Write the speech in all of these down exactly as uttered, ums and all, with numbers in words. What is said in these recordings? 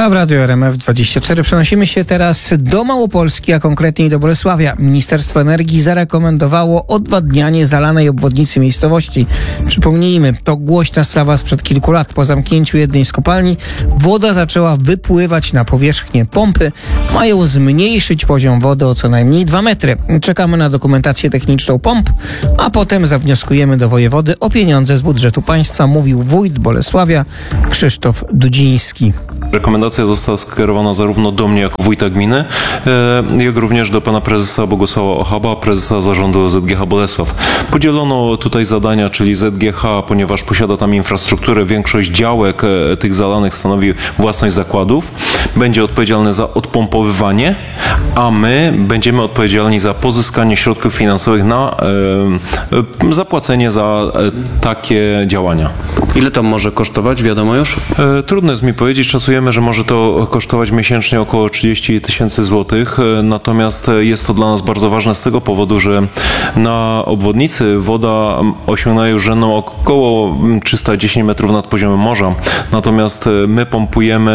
A w Radiu R M F dwadzieścia cztery przenosimy się teraz do Małopolski, a konkretniej do Bolesławia. Ministerstwo Energii zarekomendowało odwadnianie zalanej obwodnicy miejscowości. Przypomnijmy, to głośna sprawa sprzed kilku lat. Po zamknięciu jednej z kopalni woda zaczęła wypływać na powierzchnię. Pompy mają zmniejszyć poziom wody o co najmniej dwa metry. Czekamy na dokumentację techniczną pomp, a potem zawnioskujemy do wojewody o pieniądze z budżetu państwa, mówił wójt Bolesławia Krzysztof Dudziński. Rekomendacja została skierowana zarówno do mnie jako wójta gminy, jak również do pana prezesa Bogusława Ochaba, prezesa zarządu Z G H Bolesław. Podzielono tutaj zadania, czyli Z G H, ponieważ posiada tam infrastrukturę, większość działek tych zalanych stanowi własność zakładów, będzie odpowiedzialny za odpompowywanie, a my będziemy odpowiedzialni za pozyskanie środków finansowych na e, zapłacenie za e, takie działania. Ile to może kosztować, wiadomo już? E, trudno jest mi powiedzieć, szacujemy, że może to kosztować miesięcznie około trzydzieści tysięcy złotych, e, natomiast jest to dla nas bardzo ważne z tego powodu, że na obwodnicy woda osiągnęła już rzędną około trzysta dziesięć metrów nad poziomem morza, natomiast my pompujemy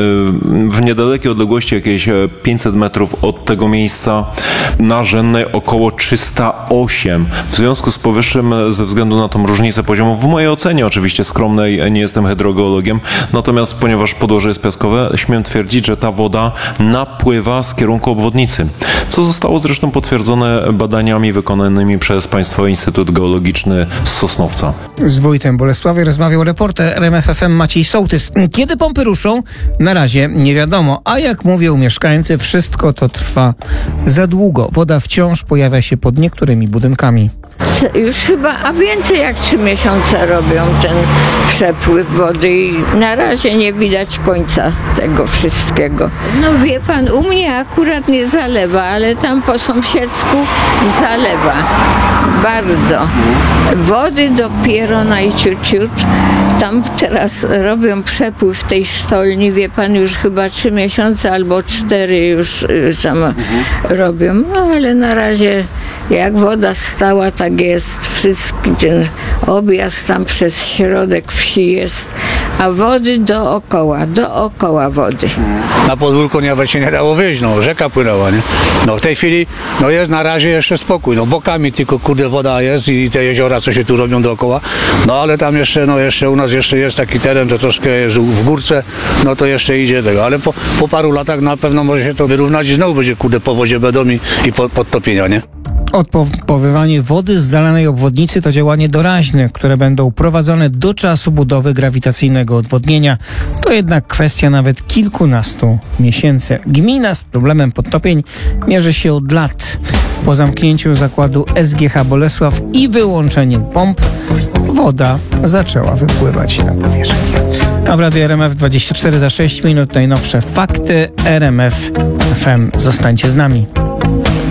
w niedalekiej odległości, jakieś pięćset metrów od tego miejsca, na rzędnej około trzysta osiem. W związku z powyższym, ze względu na tą różnicę poziomu, w mojej ocenie oczywiście skromnej, nie jestem hydrogeologiem, natomiast ponieważ podłoże jest piaskowe, śmiem twierdzić, że ta woda napływa z kierunku obwodnicy, co zostało zresztą potwierdzone badaniami wykonanymi przez Państwowy Instytut Geologiczny z Sosnowca. Z wójtem Bolesławia rozmawiał reporter R M F F M Maciej Sołtys. Kiedy pompy ruszą? Na razie nie wiadomo, a jak mówią mieszkańcy, wszystko to trwa za długo. Woda wciąż pojawia się pod niektórymi budynkami. Już chyba, a więcej jak trzy miesiące robią ten przepływ wody i na razie nie widać końca tego wszystkiego. No wie pan, u mnie akurat nie zalewa, ale tam po sąsiedzku zalewa. Bardzo. Wody dopiero najciut-ciut. Tam teraz robią przepływ tej sztolni, wie pan, już chyba trzy miesiące albo cztery już tam robią. No ale na razie jak woda stała, tak jest. Wszystki ten objazd tam przez środek wsi jest, a wody dookoła, dookoła wody. Na podwórko nawet się nie dało wyjść, no rzeka płynęła, nie? No w tej chwili no jest na razie jeszcze spokój, no bokami tylko kurde woda jest i te jeziora, co się tu robią dookoła, no ale tam jeszcze, no jeszcze u nas jeszcze jest taki teren, to troszkę jest w górce, no to jeszcze idzie tego, ale po, po paru latach na pewno może się to wyrównać i znowu będzie kurde powodzie będą i, i po, podtopienia, nie? Odpompowywanie wody z zalanej obwodnicy to działanie doraźne, które będą prowadzone do czasu budowy grawitacyjnego odwodnienia. To jednak kwestia nawet kilkunastu miesięcy. Gmina z problemem podtopień mierzy się od lat. Po zamknięciu zakładu S G H Bolesław i wyłączeniu pomp woda zaczęła wypływać na powierzchnię. A w Radiu R M F dwadzieścia cztery za sześć minut najnowsze fakty R M F F M. Zostańcie z nami.